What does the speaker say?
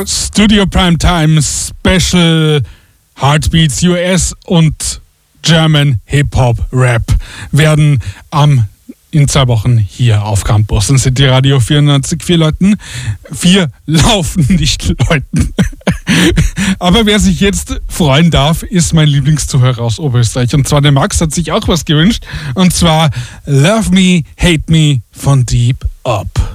Studio Primetime Special Heartbeats US und German Hip-Hop Rap werden in 2 Wochen hier auf Campus in City Radio 94.4 Leuten. 4 laufen, nicht Leuten. Aber wer sich jetzt freuen darf, ist mein Lieblingszuhörer aus Oberösterreich. Und zwar der Max hat sich auch was gewünscht. Und zwar Love Me, Hate Me von Deep Up.